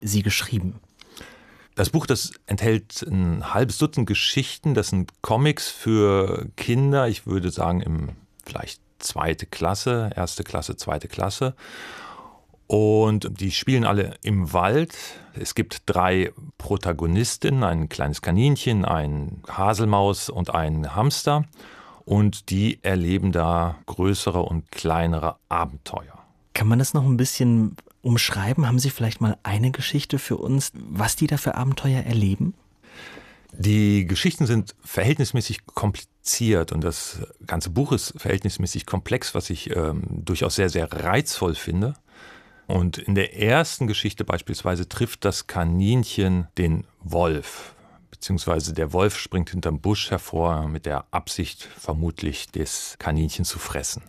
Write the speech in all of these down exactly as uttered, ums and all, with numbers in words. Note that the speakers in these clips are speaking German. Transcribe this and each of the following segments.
sie geschrieben? Das Buch, das enthält ein halbes Dutzend Geschichten. Das sind Comics für Kinder, ich würde sagen im vielleicht zweite Klasse, erste Klasse, zweite Klasse. Und die spielen alle im Wald. Es gibt drei Protagonistinnen, ein kleines Kaninchen, ein Haselmaus und ein Hamster. Und die erleben da größere und kleinere Abenteuer. Kann man das noch ein bisschen umschreiben? Haben Sie vielleicht mal eine Geschichte für uns, was die da für Abenteuer erleben? Die Geschichten sind verhältnismäßig kompliziert und das ganze Buch ist verhältnismäßig komplex, was ich ähm, durchaus sehr, sehr reizvoll finde. Und in der ersten Geschichte beispielsweise trifft das Kaninchen den Wolf, beziehungsweise der Wolf springt hinterm Busch hervor mit der Absicht, vermutlich das Kaninchen zu fressen.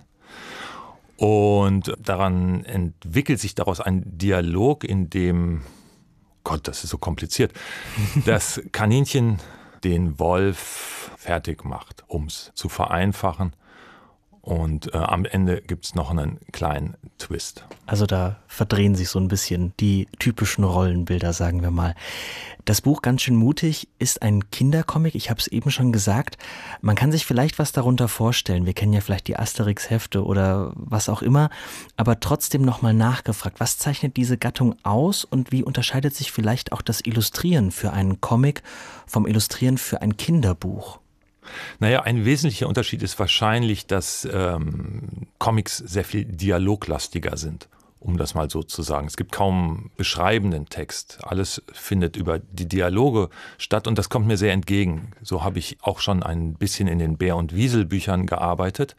Und daran entwickelt sich daraus ein Dialog, in dem, Gott, das ist so kompliziert, das Kaninchen den Wolf fertig macht, um es zu vereinfachen. Und äh, am Ende gibt es noch einen kleinen Twist. Also da verdrehen sich so ein bisschen die typischen Rollenbilder, sagen wir mal. Das Buch Ganz schön mutig ist ein Kindercomic, ich habe es eben schon gesagt. Man kann sich vielleicht was darunter vorstellen. Wir kennen ja vielleicht die Asterix-Hefte oder was auch immer. Aber trotzdem nochmal nachgefragt, was zeichnet diese Gattung aus und wie unterscheidet sich vielleicht auch das Illustrieren für einen Comic vom Illustrieren für ein Kinderbuch? Naja, ein wesentlicher Unterschied ist wahrscheinlich, dass ähm, Comics sehr viel dialoglastiger sind, um das mal so zu sagen. Es gibt kaum beschreibenden Text. Alles findet über die Dialoge statt und das kommt mir sehr entgegen. So habe ich auch schon ein bisschen in den Bär- und Wiesel-Büchern gearbeitet.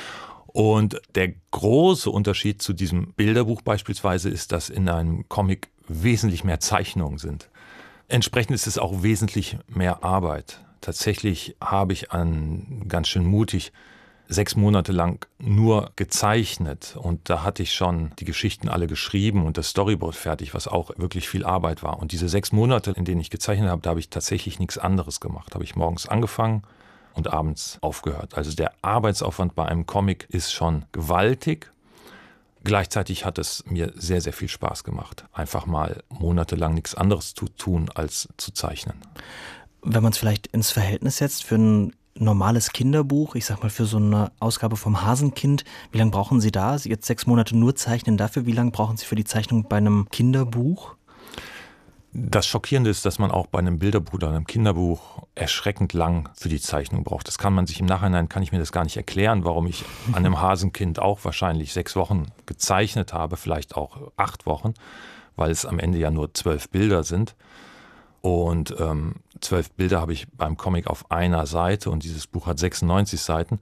Und der große Unterschied zu diesem Bilderbuch beispielsweise ist, dass in einem Comic wesentlich mehr Zeichnungen sind. Entsprechend ist es auch wesentlich mehr Arbeit. Tatsächlich habe ich an Ganz schön mutig sechs Monate lang nur gezeichnet und da hatte ich schon die Geschichten alle geschrieben und das Storyboard fertig, was auch wirklich viel Arbeit war. Und diese sechs Monate, in denen ich gezeichnet habe, da habe ich tatsächlich nichts anderes gemacht. Da habe ich morgens angefangen und abends aufgehört. Also der Arbeitsaufwand bei einem Comic ist schon gewaltig. Gleichzeitig hat es mir sehr, sehr viel Spaß gemacht, einfach mal monatelang nichts anderes zu tun, als zu zeichnen. Wenn man es vielleicht ins Verhältnis setzt für ein normales Kinderbuch, ich sag mal für so eine Ausgabe vom Hasenkind, wie lange brauchen Sie da? Sie jetzt sechs Monate nur zeichnen dafür, wie lange brauchen Sie für die Zeichnung bei einem Kinderbuch? Das Schockierende ist, dass man auch bei einem Bilderbuch oder einem Kinderbuch erschreckend lang für die Zeichnung braucht. Das kann man sich im Nachhinein, kann ich mir das gar nicht erklären, warum ich an einem Hasenkind auch wahrscheinlich sechs Wochen gezeichnet habe, vielleicht auch acht Wochen, weil es am Ende ja nur zwölf Bilder sind. Und ähm, zwölf Bilder habe ich beim Comic auf einer Seite und dieses Buch hat sechsundneunzig Seiten.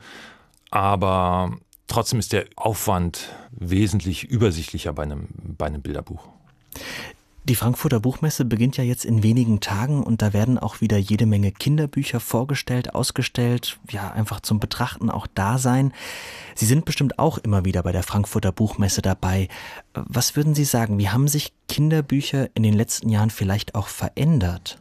Aber trotzdem ist der Aufwand wesentlich übersichtlicher bei einem, bei einem Bilderbuch. Die Frankfurter Buchmesse beginnt ja jetzt in wenigen Tagen und da werden auch wieder jede Menge Kinderbücher vorgestellt, ausgestellt, ja einfach zum Betrachten auch da sein. Sie sind bestimmt auch immer wieder bei der Frankfurter Buchmesse dabei. Was würden Sie sagen, wie haben sich Kinderbücher in den letzten Jahren vielleicht auch verändert?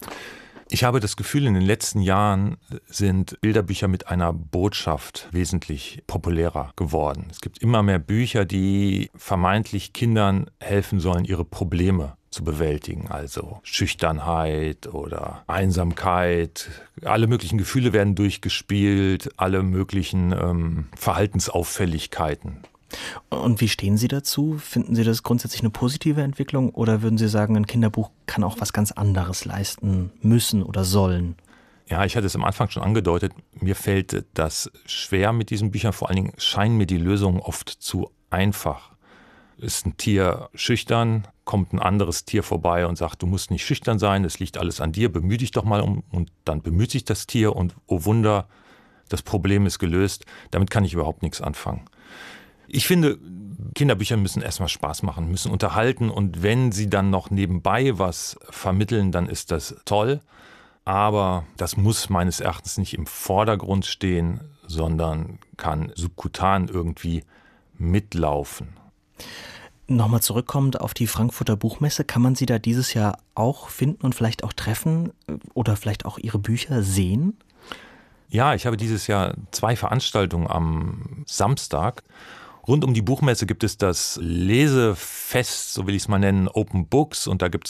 Ich habe das Gefühl, in den letzten Jahren sind Bilderbücher mit einer Botschaft wesentlich populärer geworden. Es gibt immer mehr Bücher, die vermeintlich Kindern helfen sollen, ihre Probleme zu bewältigen. Also Schüchternheit oder Einsamkeit. Alle möglichen Gefühle werden durchgespielt, alle möglichen ähm, Verhaltensauffälligkeiten. Und wie stehen Sie dazu? Finden Sie das grundsätzlich eine positive Entwicklung oder würden Sie sagen, ein Kinderbuch kann auch was ganz anderes leisten müssen oder sollen? Ja, ich hatte es am Anfang schon angedeutet, mir fällt das schwer mit diesen Büchern, vor allen Dingen scheinen mir die Lösungen oft zu einfach. Ist ein Tier schüchtern, kommt ein anderes Tier vorbei und sagt, du musst nicht schüchtern sein, es liegt alles an dir, bemühe dich doch mal um. Und dann bemüht sich das Tier und oh Wunder, das Problem ist gelöst. Damit kann ich überhaupt nichts anfangen. Ich finde, Kinderbücher müssen erstmal Spaß machen, müssen unterhalten und wenn sie dann noch nebenbei was vermitteln, dann ist das toll. Aber das muss meines Erachtens nicht im Vordergrund stehen, sondern kann subkutan irgendwie mitlaufen. Nochmal zurückkommend auf die Frankfurter Buchmesse, kann man Sie da dieses Jahr auch finden und vielleicht auch treffen oder vielleicht auch Ihre Bücher sehen? Ja, ich habe dieses Jahr zwei Veranstaltungen am Samstag. Rund um die Buchmesse gibt es das Lesefest, so will ich es mal nennen, Open Books. Und da gibt